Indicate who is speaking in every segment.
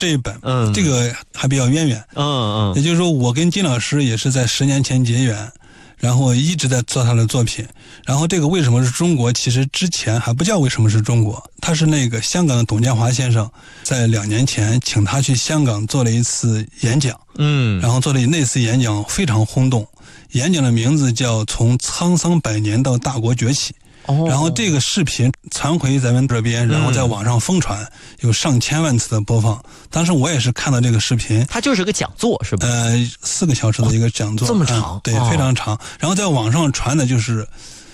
Speaker 1: 这一本，这个还比较渊源，也就是说我跟金老师也是在10年前结缘，然后一直在做他的作品。然后这个为什么是中国，其实之前还不叫为什么是中国，他是那个香港的董建华先生在2年前请他去香港做了一次演讲，然后做了那次演讲非常轰动，演讲的名字叫从沧桑百年到大国崛起。然后这个视频传回咱们这边，然后在网上疯传，有上千万次的播放。当时我也是看到这个视频，
Speaker 2: 它就是个讲座是吧
Speaker 1: ？4个小时的一个讲座，
Speaker 2: 这么长，
Speaker 1: 对，非常长。然后在网上传的就是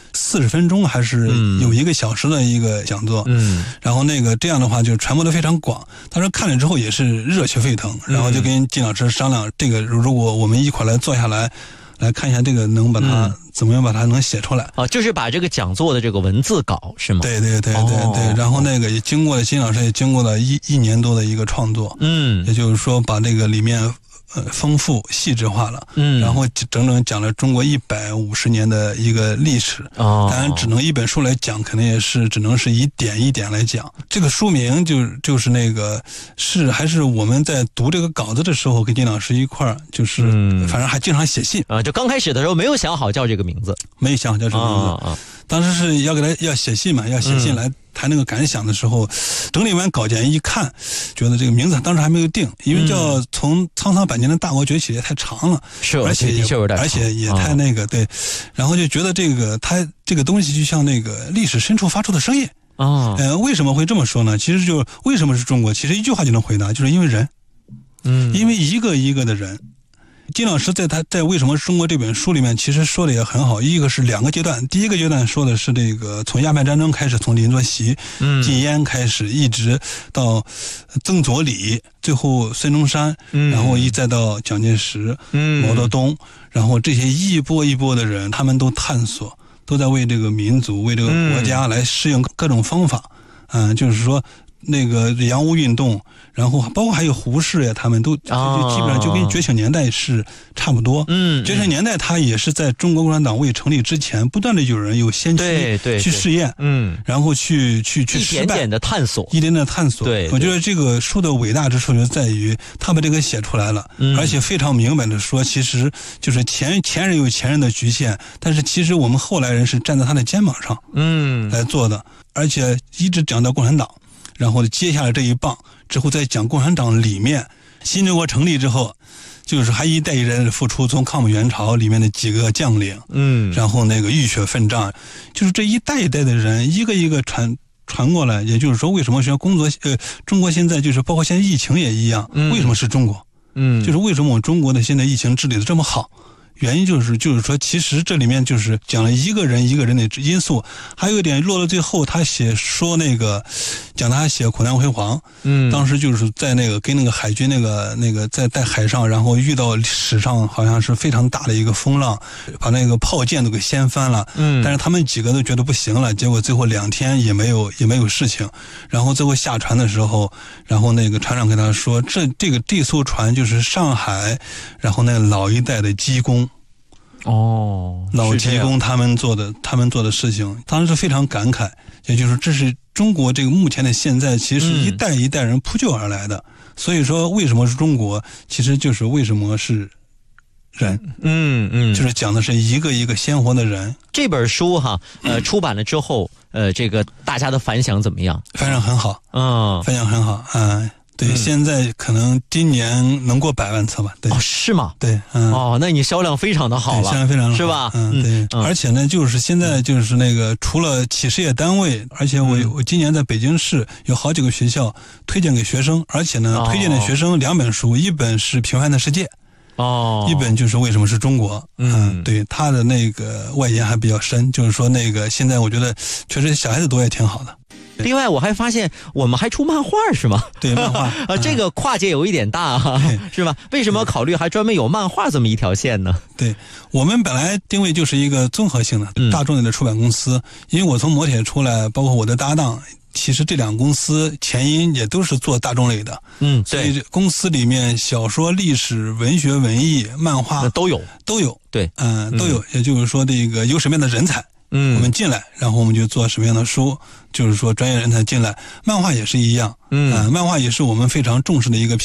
Speaker 1: 40分钟还是有1个小时的一个讲座，然后那个这样的话就传播的非常广。当时看了之后也是热血沸腾，然后就跟金老师商量，这个如果我们一块来坐下来看一下这个能把它怎么样把它能写出来
Speaker 2: 就是把这个讲座的这个文字稿是吗？
Speaker 1: 对，然后那个也经过了金老师也经过了一年多的一个创作，也就是说把这个里面丰富细致化了，然后整整讲了中国150年的一个历史，当然只能一本书来讲，可能也是只能是一点一点来讲。这个书名就是那个还是我们在读这个稿子的时候跟金老师一块儿，就是反正还经常写信
Speaker 2: 就刚开始的时候没有想好叫这个名字，
Speaker 1: 没有想好叫这个名字，当时是要给他要写信嘛，要写信来谈那个感想的时候，整理完稿件一看，觉得这个名字当时还没有定，因为叫从沧桑百年的大国崛起也太长了，
Speaker 2: 是，
Speaker 1: 而且也太那个对，然后就觉得它这个东西就像那个历史深处发出的声音为什么会这么说呢？其实就为什么是中国，其实一句话就能回答，就是因为人，因为一个一个的人。金老师在为什么中国这本书里面其实说的也很好，一个是2个阶段，第一个阶段说的是这个从鸦片战争开始，从林则徐、禁烟开始，一直到曾左李，最后孙中山，然后再到蒋介石、毛泽东，然后这些一波一波的人，他们都探索，都在为这个民族、为这个国家来适应各种方法，就是说那个洋务运动，然后包括还有胡适呀，他们都基本上就跟觉醒年代是差不多。觉醒年代它也是在中国共产党未成立之前，不断的有人有先驱去试验，然后去失败，
Speaker 2: 一点点的探索。
Speaker 1: 对，我觉得这个书的伟大之处就在于他把这个写出来了，而且非常明白的说，其实就是前人有前人的局限，但是其实我们后来人是站在他的肩膀上，来做的，而且一直讲到共产党。然后接下来这一棒之后再讲共产党里面，新中国成立之后，就是还一代一代的付出，从抗美援朝里面的几个将领，然后那个浴血奋战，就是这一代一代的人一个一个传过来。也就是说，为什么说中国现在就是包括现在疫情也一样，为什么是中国？就是为什么我们中国的现在疫情治理的这么好？原因就是说，其实这里面就是讲了一个人一个人的因素，还有一点落到最后，他讲他写苦难辉煌，当时就是在那个跟那个海军那个在海上，然后遇到史上好像是非常大的一个风浪，把那个炮舰都给掀翻了，但是他们几个都觉得不行了，结果最后2天也没有事情，然后最后下船的时候，然后那个船长跟他说，这艘船就是上海，然后那老一代的机工。老技工他们做的事情，当时是非常感慨，也就是这是中国这个目前的现在，其实一代一代人铺就而来的。所以说，为什么是中国，其实就是为什么是人，就是讲的是一个一个鲜活的人。
Speaker 2: 这本书出版了之后，这个大家的反响怎么样？
Speaker 1: 反响很好，反响很好，对，现在可能今年能过100万册吧？对，
Speaker 2: 是吗？
Speaker 1: 对，
Speaker 2: 那你销量非常的好了，
Speaker 1: 销量非常好，
Speaker 2: 是吧？
Speaker 1: 对，而且呢，就是现在就是那个除了企事业单位，而且我今年在北京市有好几个学校推荐给学生，而且呢，推荐给学生2本书，一本是《平凡的世界》。一本就是为什么是中国，对，他的那个外延还比较深，就是说那个现在我觉得确实小孩子读也挺好的。
Speaker 2: 另外我还发现我们还出漫画是吗？
Speaker 1: 对，漫画
Speaker 2: 这个跨界有一点大是吧？为什么考虑还专门有漫画这么一条线呢？
Speaker 1: 对，我们本来定位就是一个综合性的大众类的出版公司，因为我从摩铁出来，包括我的搭档，其实这2个公司前因也都是做大众类的，所以公司里面小说、历史、文学、文艺、漫画
Speaker 2: 都有，
Speaker 1: 对，都有。也就是说，这个有什么样的人才，我们进来，然后我们就做什么样的书，就是说专业人才进来。漫画也是一样，漫画也是我们非常重视的一个